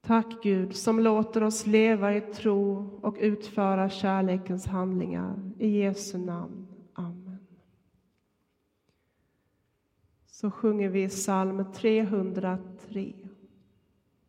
Tack Gud som låter oss leva i tro och utföra kärlekens handlingar. I Jesu namn. Amen. Så sjunger vi psalm 303.